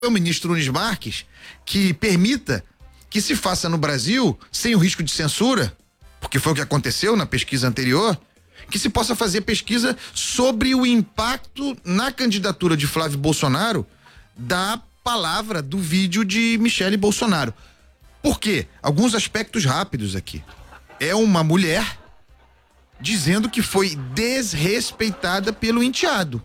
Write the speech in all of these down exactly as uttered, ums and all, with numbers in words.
o ministro Nunes Marques que permita que se faça no Brasil, sem o risco de censura, porque foi o que aconteceu na pesquisa anterior, que se possa fazer pesquisa sobre o impacto na candidatura de Flávio Bolsonaro da palavra do vídeo de Michele Bolsonaro. Por quê? Alguns aspectos rápidos aqui. É uma mulher dizendo que foi desrespeitada pelo enteado.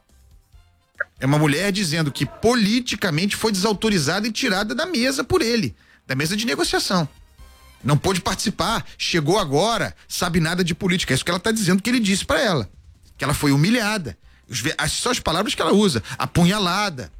É uma mulher dizendo que politicamente foi desautorizada e tirada da mesa por ele, da mesa de negociação. Não pôde participar, chegou agora, sabe nada de política. É isso que ela está dizendo que ele disse para ela. Que ela foi humilhada. As, são as palavras que ela usa. Apunhalada.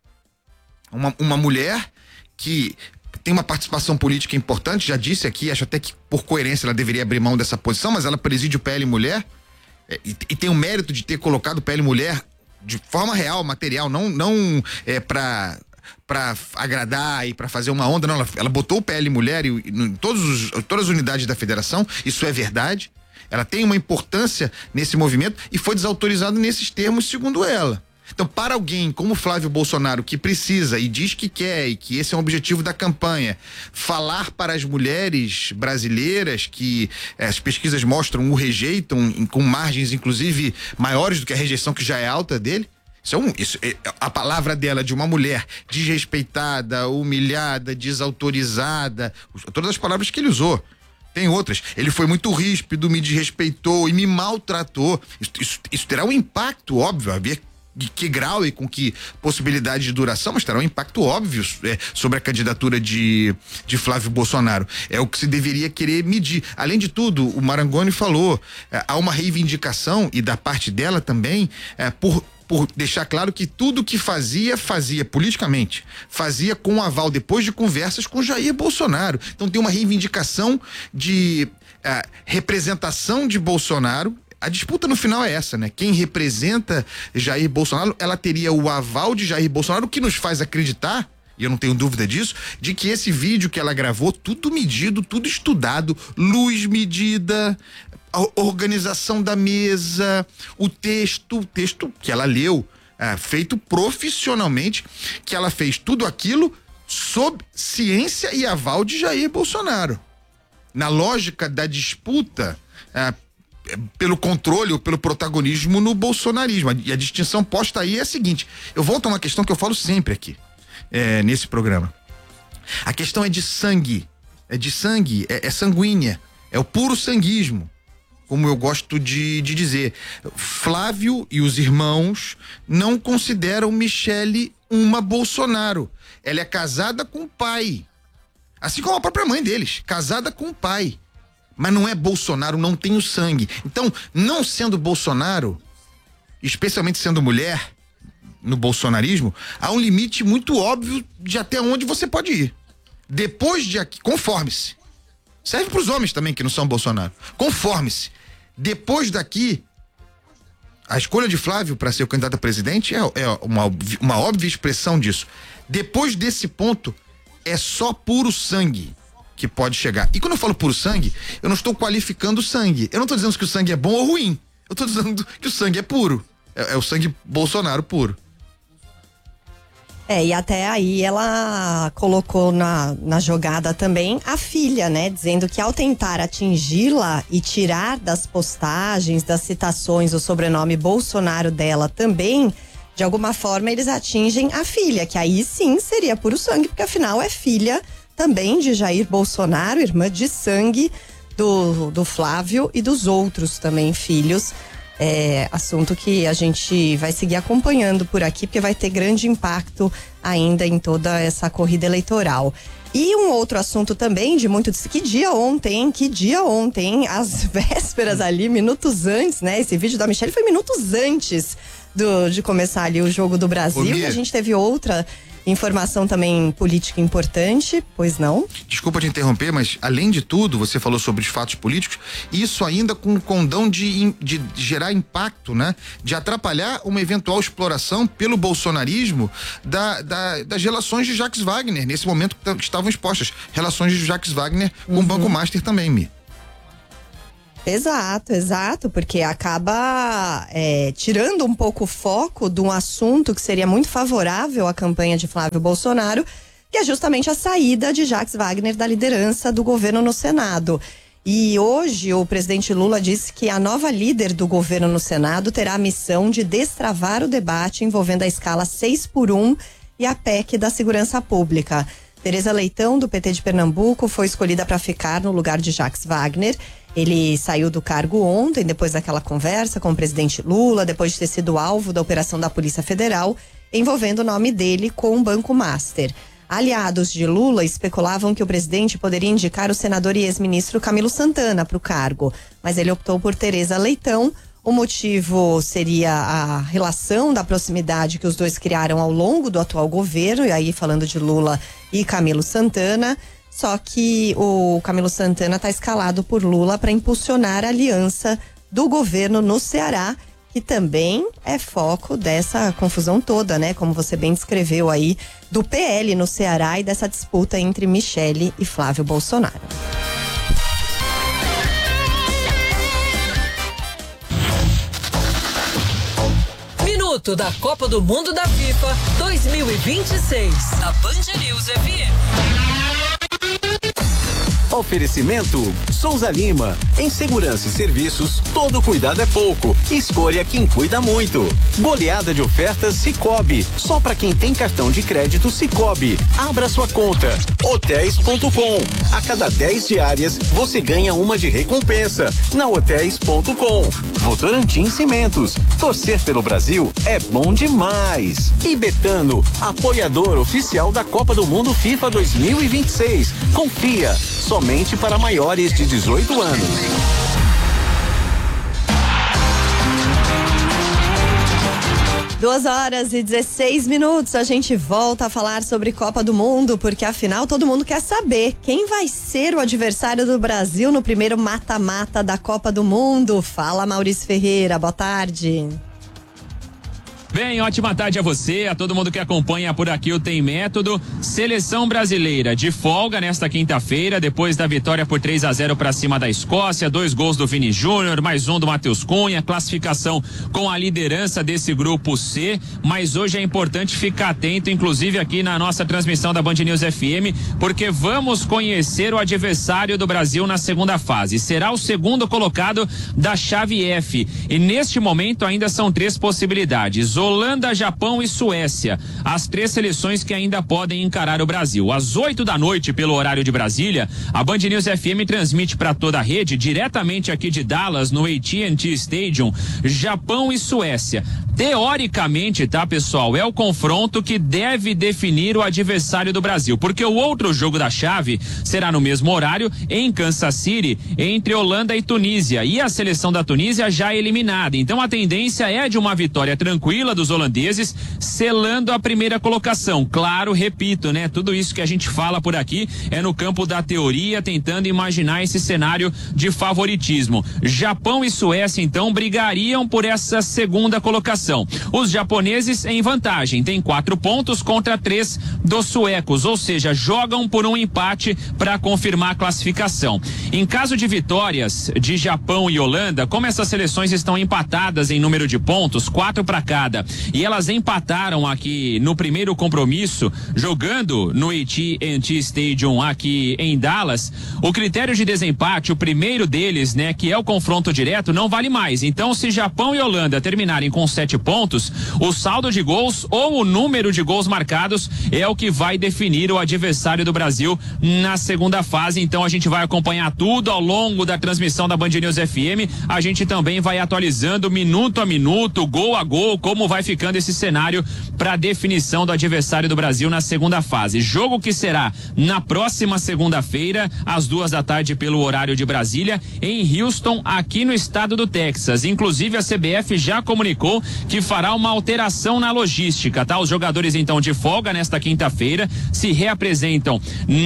Uma, uma mulher que tem uma participação política importante, já disse aqui, acho até que por coerência ela deveria abrir mão dessa posição, mas ela preside o P L Mulher é, e, e tem o mérito de ter colocado o P L Mulher de forma real, material, não, não é para para agradar e para fazer uma onda, não, ela, ela botou o P L Mulher em, em todos os, todas as unidades da federação, isso é verdade, ela tem uma importância nesse movimento e foi desautorizado nesses termos, segundo ela. Então, para alguém como Flávio Bolsonaro, que precisa e diz que quer, e que esse é um objetivo da campanha, falar para as mulheres brasileiras que eh, as pesquisas mostram o rejeitam, em, com margens inclusive maiores do que a rejeição que já é alta dele, isso é um, isso, é, a palavra dela de uma mulher desrespeitada, humilhada, desautorizada, todas as palavras que ele usou. Tem outras. Ele foi muito ríspido, me desrespeitou e me maltratou. Isso, isso, isso terá um impacto, óbvio, havia de que grau e com que possibilidade de duração, mas terá um impacto óbvio é, sobre a candidatura de, de Flávio Bolsonaro. É o que se deveria querer medir. Além de tudo, o Marangoni falou, é, há uma reivindicação, e da parte dela também, é, por por deixar claro que tudo que fazia, fazia politicamente, fazia com aval depois de conversas com Jair Bolsonaro. Então tem uma reivindicação de uh, representação de Bolsonaro. A disputa no final é essa, né? Quem representa Jair Bolsonaro, ela teria o aval de Jair Bolsonaro, o que nos faz acreditar, e eu não tenho dúvida disso, de que esse vídeo que ela gravou, tudo medido, tudo estudado, luz medida, a organização da mesa, o texto, o texto que ela leu, é, feito profissionalmente, que ela fez tudo aquilo sob ciência e aval de Jair Bolsonaro. Na lógica da disputa, é, pelo controle ou pelo protagonismo no bolsonarismo. E a distinção posta aí é a seguinte, eu volto a uma questão que eu falo sempre aqui, é, nesse programa. A questão é de sangue, é de sangue, é, é sanguínea, é o puro sanguismo, como eu gosto de, de dizer. Flávio e os irmãos não consideram Michele uma Bolsonaro. Ela é casada com o pai, assim como a própria mãe deles, casada com o pai. Mas não é Bolsonaro, não tem o sangue. Então, não sendo Bolsonaro, especialmente sendo mulher, no bolsonarismo, há um limite muito óbvio de até onde você pode ir. Depois de aqui, conforme-se. Serve para os homens também que não são Bolsonaro. Conforme-se. Depois daqui, a escolha de Flávio para ser o candidato a presidente é, é uma, uma óbvia expressão disso. Depois desse ponto, é só puro sangue que pode chegar. E quando eu falo puro sangue, eu não estou qualificando o sangue. Eu não estou dizendo que o sangue é bom ou ruim. Eu estou dizendo que o sangue é puro. É, é o sangue Bolsonaro puro. É, e até aí ela colocou na, na jogada também a filha, né? Dizendo que ao tentar atingi-la e tirar das postagens, das citações, o sobrenome Bolsonaro dela também, de alguma forma eles atingem a filha, que aí sim seria puro sangue, porque afinal é filha também de Jair Bolsonaro, irmã de sangue do, do Flávio e dos outros também filhos. É assunto que a gente vai seguir acompanhando por aqui, porque vai ter grande impacto ainda em toda essa corrida eleitoral. E um outro assunto também de muito... Que dia ontem, que dia ontem, às vésperas ali, minutos antes, né? Esse vídeo da Michele foi minutos antes do, de começar ali o Jogo do Brasil. E a gente teve outra informação também política importante, pois não? Desculpa te interromper, mas além de tudo, você falou sobre os fatos políticos, isso ainda com o condão de, de gerar impacto, né? De atrapalhar uma eventual exploração pelo bolsonarismo da, da, das relações de Jacques Wagner, nesse momento que estavam expostas. Relações de Jacques Wagner com uhum. o Banco Master também, Mi. Exato, exato, porque acaba é, tirando um pouco o foco de um assunto que seria muito favorável à campanha de Flávio Bolsonaro, que é justamente a saída de Jacques Wagner da liderança do governo no Senado. E hoje o presidente Lula disse que a nova líder do governo no Senado terá a missão de destravar o debate envolvendo a escala seis por um e a P E C da Segurança Pública. Tereza Leitão, do P T de Pernambuco, foi escolhida para ficar no lugar de Jacques Wagner. Ele saiu do cargo ontem, depois daquela conversa com o presidente Lula, depois de ter sido alvo da operação da Polícia Federal, envolvendo o nome dele com o Banco Master. Aliados de Lula especulavam que o presidente poderia indicar o senador e ex-ministro Camilo Santana para o cargo, mas ele optou por Tereza Leitão. O motivo seria a relação da proximidade que os dois criaram ao longo do atual governo, e aí falando de Lula e Camilo Santana, só que o Camilo Santana está escalado por Lula para impulsionar a aliança do governo no Ceará, que também é foco dessa confusão toda, né? Como você bem descreveu aí, do P L no Ceará e dessa disputa entre Michele e Flávio Bolsonaro. Minuto da Copa do Mundo da FIFA dois mil e vinte e seis. A Band News F M. Oferecimento Souza Lima. Em segurança e serviços, todo cuidado é pouco. Escolha quem cuida muito. Goleada de ofertas Sicoob. Só para quem tem cartão de crédito Sicoob. Abra sua conta. hotéis ponto com. A cada dez diárias, você ganha uma de recompensa. Na hotéis ponto com. Votorantim Cimentos. Torcer pelo Brasil é bom demais. E Betano, apoiador oficial da Copa do Mundo FIFA dois mil e vinte e seis. Confia. Somente para maiores de dezoito anos. Duas horas e dezesseis minutos, a gente volta a falar sobre Copa do Mundo, porque afinal todo mundo quer saber quem vai ser o adversário do Brasil no primeiro mata-mata da Copa do Mundo. Fala, Maurício Ferreira, boa tarde. Bem, ótima tarde a você, a todo mundo que acompanha por aqui o Tem Método. Seleção brasileira de folga nesta quinta-feira, depois da vitória por três a zero para cima da Escócia, dois gols do Vini Júnior, mais um do Matheus Cunha, classificação com a liderança desse grupo C, mas hoje é importante ficar atento, inclusive aqui na nossa transmissão da Band News F M, porque vamos conhecer o adversário do Brasil na segunda fase. Será o segundo colocado da chave F, e neste momento ainda são três possibilidades: Holanda, Japão e Suécia, as três seleções que ainda podem encarar o Brasil. Às oito da noite, pelo horário de Brasília, a Band News F M transmite para toda a rede, diretamente aqui de Dallas, no A T and T Stadium, Japão e Suécia. Teoricamente, tá, pessoal, é o confronto que deve definir o adversário do Brasil, porque o outro jogo da chave será no mesmo horário, em Kansas City, entre Holanda e Tunísia, e a seleção da Tunísia já eliminada. Então a tendência é de uma vitória tranquila dos holandeses, selando a primeira colocação. Claro, repito, né? Tudo isso que a gente fala por aqui é no campo da teoria, tentando imaginar esse cenário de favoritismo. Japão e Suécia, então, brigariam por essa segunda colocação. Os japoneses em vantagem, tem quatro pontos contra três dos suecos, ou seja, jogam por um empate para confirmar a classificação. Em caso de vitórias de Japão e Holanda, como essas seleções estão empatadas em número de pontos, quatro para cada, e elas empataram aqui no primeiro compromisso, jogando no A T and T Stadium aqui em Dallas, o critério de desempate, o primeiro deles, né, que é o confronto direto, não vale mais. Então, se Japão e Holanda terminarem com sete pontos, o saldo de gols ou o número de gols marcados é o que vai definir o adversário do Brasil na segunda fase. Então a gente vai acompanhar tudo ao longo da transmissão da Band News F M. A gente também vai atualizando minuto a minuto, gol a gol, como vai ficando esse cenário para definição do adversário do Brasil na segunda fase. Jogo que será na próxima segunda-feira, às duas da tarde, pelo horário de Brasília, em Houston, aqui no estado do Texas. Inclusive a C B F já comunicou que fará uma alteração na logística, tá? Os jogadores, então, de folga nesta quinta-feira se reapresentam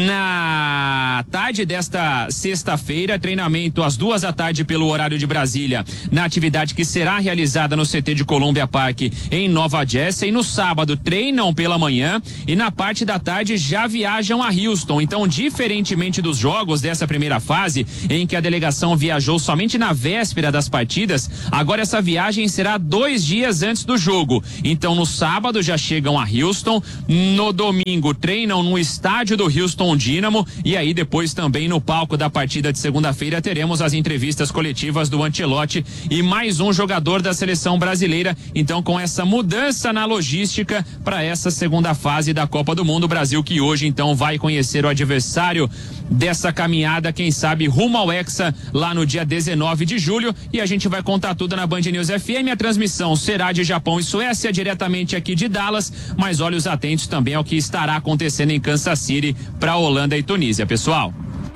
na tarde desta sexta-feira, treinamento às duas da tarde pelo horário de Brasília, na atividade que será realizada no C T de Columbia Park, em Nova Jersey. E no sábado treinam pela manhã e na parte da tarde já viajam a Houston. Então, diferentemente dos jogos dessa primeira fase, em que a delegação viajou somente na véspera das partidas, agora essa viagem será dois dias antes do jogo. Então, no sábado já chegam a Houston, no domingo treinam no estádio do Houston Dynamo e aí depois também no palco da partida de segunda-feira teremos as entrevistas coletivas do Ancelotti e mais um jogador da seleção brasileira. Então, com essa mudança na logística para essa segunda fase da Copa do Mundo, o Brasil que hoje então vai conhecer o adversário dessa caminhada, quem sabe rumo ao Hexa lá no dia dezenove de julho, e a gente vai contar tudo na Band News F M. A transmissão será de Japão e Suécia, diretamente aqui de Dallas, mas olhos atentos também ao que estará acontecendo em Kansas City para Holanda e Tunísia, pessoal.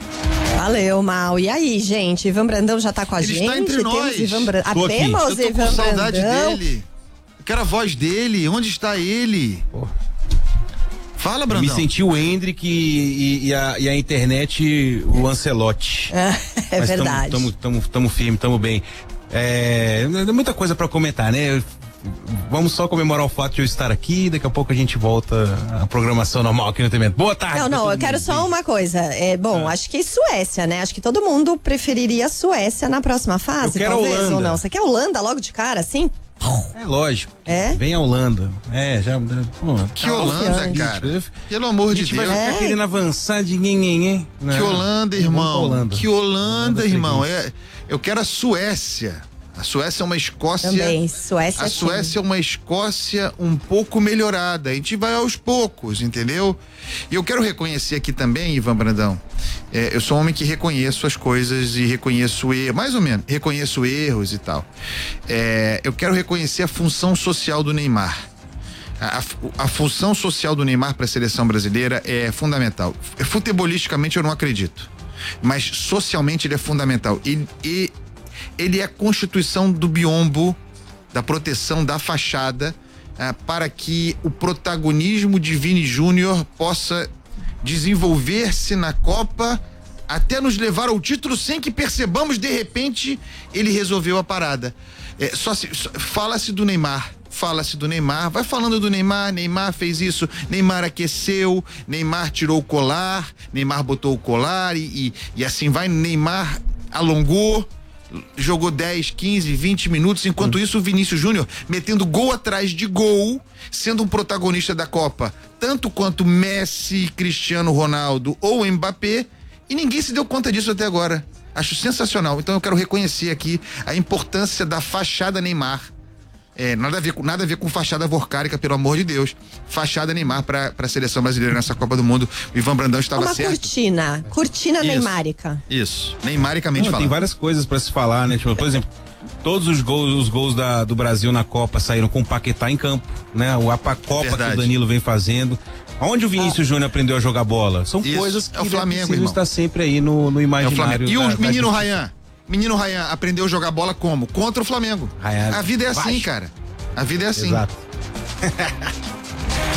Valeu, Mal. E aí, gente? Ivan Brandão já tá com a Ele gente? está entre Temos nós. Ivan Bra... Tô aqui. Temos Eu tô Ivan com saudade Brandão. dele. Eu quero a voz dele. Onde está ele? Pô. Fala, Brandão. Me senti o Hendrick e, e, a, e a internet o Ancelotti. É Mas verdade. Estamos tamo, tamo, tamo firme, estamos bem. É, muita coisa para comentar, né? Vamos só comemorar o fato de eu estar aqui, daqui a pouco a gente volta à programação normal aqui no T V. Boa tarde. Não, não, eu quero só uma coisa. É, bom, ah. acho que Suécia, né? Acho que todo mundo preferiria a Suécia na próxima fase, eu quero talvez, Holanda. ou não. Você quer a Holanda logo de cara, assim? É lógico. É? Vem a Holanda. É, já. Pô, que Holanda, cara. Pelo amor de Deus. A gente vai ficar querendo avançar de ninguém, Que Holanda, irmão. Holanda. Que Holanda, irmão. É, eu quero a Suécia. A Suécia é uma Escócia. Também, Suécia. A Suécia é uma Escócia um pouco melhorada. A gente vai aos poucos, entendeu? E eu quero reconhecer aqui também, Ivan Brandão. É, eu sou um homem que reconheço as coisas e reconheço erros, mais ou menos, reconheço erros e tal. É, eu quero reconhecer a função social do Neymar. A, a, a função social do Neymar para a seleção brasileira é fundamental. Futebolisticamente eu não acredito, mas socialmente ele é fundamental. E, e ele é a constituição do biombo, da proteção da fachada, ah, para que o protagonismo de Vini Júnior possa desenvolver-se na Copa até nos levar ao título sem que percebamos, de repente, ele resolveu a parada. É, só se, só, fala-se do Neymar, fala-se do Neymar, vai falando do Neymar, Neymar fez isso, Neymar aqueceu, Neymar tirou o colar, Neymar botou o colar e, e, e assim vai, Neymar alongou, jogou dez, quinze, vinte minutos, enquanto hum. isso o Vinícius Júnior metendo gol atrás de gol, sendo um protagonista da Copa, tanto quanto Messi, Cristiano Ronaldo ou Mbappé, e ninguém se deu conta disso até agora. Acho sensacional. Então eu quero reconhecer aqui a importância da fachada Neymar. É, nada a ver com, nada a ver com fachada vorcárica, pelo amor de Deus. Fachada Neymar para a seleção brasileira nessa Copa do Mundo. O Ivan Brandão estava Uma certo. cortina, cortina Isso. neymárica. Isso, neymaricamente falando. Tem várias coisas para se falar, né? Tipo, por exemplo, todos os gols, os gols da, do Brasil na Copa saíram com o Paquetá em campo, né? O Apacopa Verdade. que o Danilo vem fazendo. Onde o Vinícius ah. Júnior aprendeu a jogar bola? São Isso. coisas que é o Flamengo, precisam estar sempre aí no, no imaginário. É o e da, o menino Rayan? Menino Rayan aprendeu a jogar bola como? Contra o Flamengo. Rayan. A vida é assim, Vai. cara. A vida é assim. Exato.